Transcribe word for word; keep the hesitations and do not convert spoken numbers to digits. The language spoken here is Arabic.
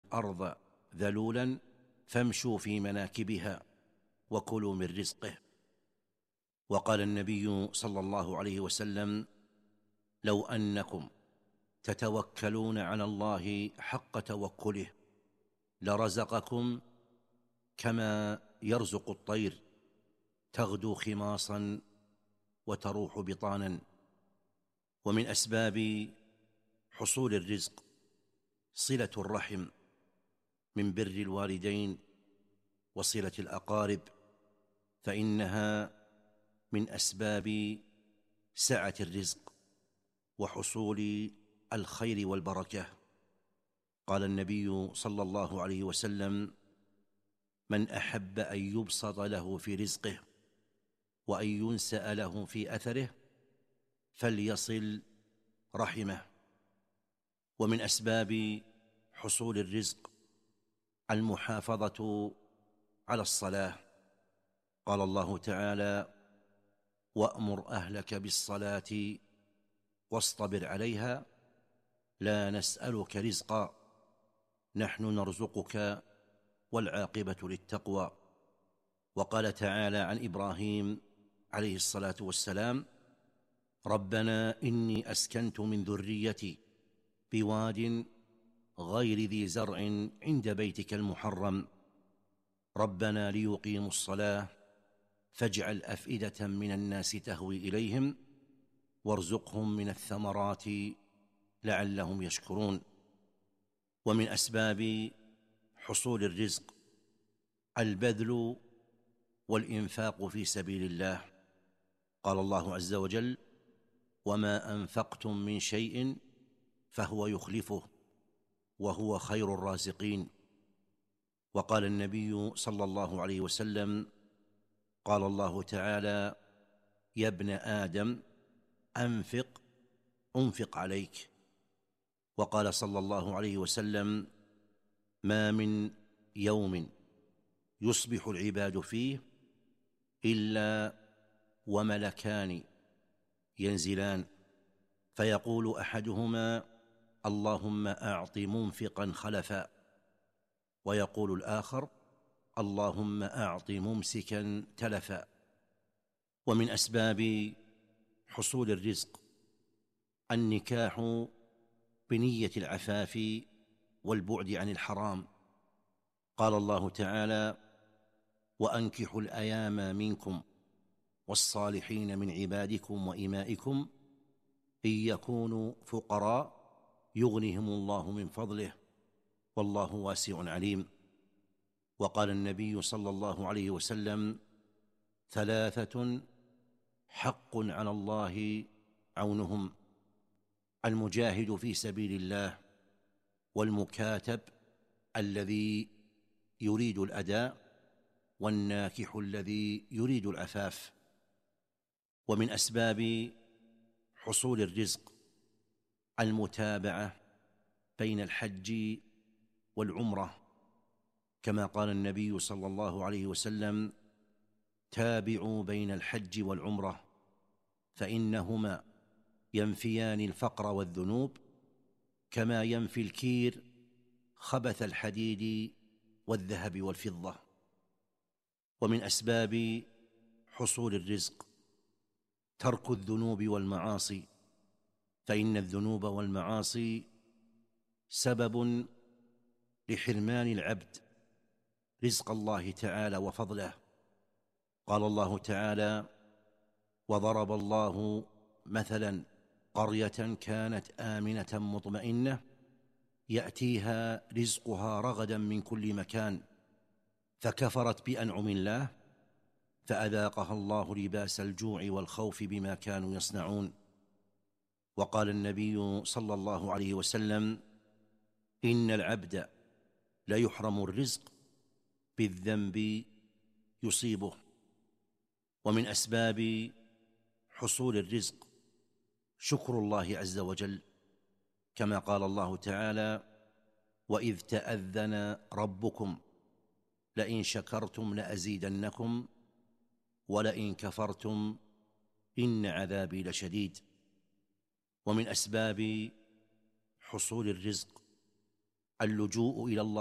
الأرض ذلولا فامشوا في مناكبها وكلوا من رزقه. وقال النبي صلى الله عليه وسلم: لو أنكم تتوكلون على الله حق توكله لرزقكم كما يرزق الطير تغدو خماصا وتروح بطانا. ومن أسباب حصول الرزق صلة الرحم من بر الوالدين وصلة الأقارب، فإنها من أسباب سعة الرزق وحصول الخير والبركة. قال النبي صلى الله عليه وسلم: من أحب أن يبسط له في رزقه وأن ينسأ له في أثره فليصل رحمه. ومن أسباب حصول الرزق المحافظة على الصلاة. قال الله تعالى: وأمر أهلك بالصلاة واصطبر عليها لا نسألك رزقا نحن نرزقك والعاقبة للتقوى. وقال تعالى عن إبراهيم عليه الصلاة والسلام: ربنا إني أسكنت من ذريتي بواد غير ذي زرع عند بيتك المحرم ربنا ليقيموا الصلاة فاجعل أفئدة من الناس تهوي إليهم وارزقهم من الثمرات لعلهم يشكرون. ومن أسباب حصول الرزق البذل والإنفاق في سبيل الله. قال الله عز وجل: وما أنفقتم من شيء فهو يخلفه وهو خير الرازقين. وقال النبي صلى الله عليه وسلم: قال الله تعالى: يا ابن آدم أنفق أنفق عليك. وقال صلى الله عليه وسلم: ما من يوم يصبح العباد فيه إلا وملكان ينزلان فيقول أحدهما: اللهم أعط منفقا خلفا، ويقول الآخر: اللهم أعط ممسكا تلفا. ومن أسباب حصول الرزق النكاح بنية العفاف والبعد عن الحرام. قال الله تعالى: وأنكحوا الأيام منكم والصالحين من عبادكم وإمائكم إن يكونوا فقراء يغنهم الله من فضله والله واسع عليم. وقال النبي صلى الله عليه وسلم: ثلاثة حق على الله عونهم: المجاهد في سبيل الله، والمكاتب الذي يريد الأداء، والناكح الذي يريد العفاف. ومن أسباب حصول الرزق المتابعة بين الحج والعمرة، كما قال النبي صلى الله عليه وسلم: تابعوا بين الحج والعمرة فإنهما ينفيان الفقر والذنوب كما ينفي الكير خبث الحديد والذهب والفضة. ومن أسباب حصول الرزق ترك الذنوب والمعاصي، فإن الذنوب والمعاصي سبب لحرمان العبد رزق الله تعالى وفضله. قال الله تعالى: وضرب الله مثلا قرية كانت آمنة مطمئنة يأتيها رزقها رغدا من كل مكان فكفرت بأنعم الله فأذاقها الله لباس الجوع والخوف بما كانوا يصنعون. وقال النبي صلى الله عليه وسلم: إن العبد ليحرم الرزق بالذنب يصيبه. ومن أسباب حصول الرزق شكر الله عز وجل، كما قال الله تعالى: وإذ تأذن ربكم لئن شكرتم لأزيدنكم ولئن كفرتم إن عذابي لشديد. ومن أسباب حصول الرزق اللجوء إلى الله